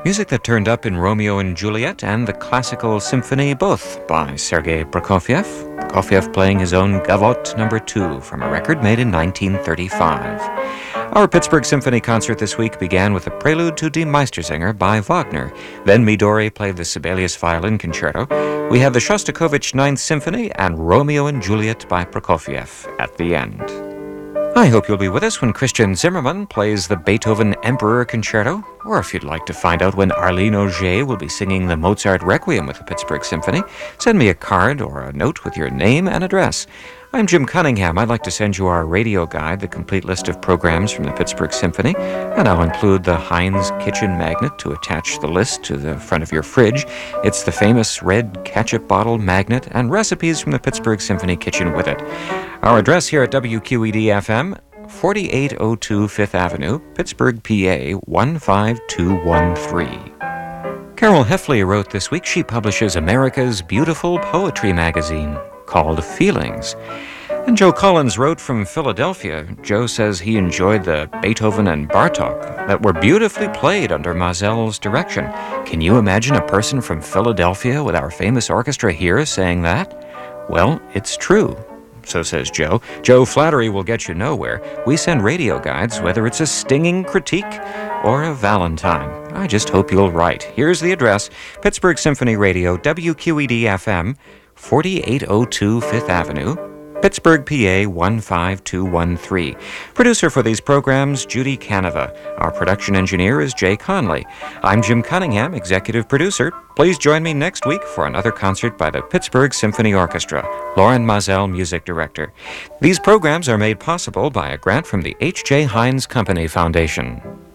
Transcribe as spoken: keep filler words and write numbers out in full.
Music that turned up in Romeo and Juliet and the Classical Symphony, both by Sergei Prokofiev. Prokofiev playing his own Gavotte number two from a record made in nineteen thirty-five. Our Pittsburgh Symphony concert this week began with a prelude to Die Meistersinger by Wagner. Then Midori played the Sibelius Violin Concerto. We had the Shostakovich Ninth Symphony and Romeo and Juliet by Prokofiev at the end. I hope you'll be with us when Christian Zimmermann plays the Beethoven Emperor Concerto, or if you'd like to find out when Arlene Auger will be singing the Mozart Requiem with the Pittsburgh Symphony, send me a card or a note with your name and address. I'm Jim Cunningham. I'd like to send you our radio guide, the complete list of programs from the Pittsburgh Symphony, and I'll include the Heinz kitchen magnet to attach the list to the front of your fridge. It's the famous red ketchup bottle magnet and recipes from the Pittsburgh Symphony kitchen with it. Our address here at W Q E D F M, forty-eight oh two Fifth Avenue, Pittsburgh, P A one five two one three. Carol Heffley wrote this week she publishes America's Beautiful Poetry magazine called Feelings. And Joe Collins wrote from Philadelphia. Joe says he enjoyed the Beethoven and Bartok that were beautifully played under Mazel's direction. Can you imagine a person from Philadelphia with our famous orchestra here saying that? Well, it's true. So says Joe. Joe, flattery will get you nowhere. We send radio guides, whether it's a stinging critique or a valentine. I just hope you'll write. Here's the address, Pittsburgh Symphony Radio, W Q E D F M, forty-eight oh two Fifth Avenue, Pittsburgh, P A one five two one three. Producer for these programs, Judy Canova. Our production engineer is Jay Conley. I'm Jim Cunningham, executive producer. Please join me next week for another concert by the Pittsburgh Symphony Orchestra. Loren Mazel, music director. These programs are made possible by a grant from the H J. Heinz Company Foundation.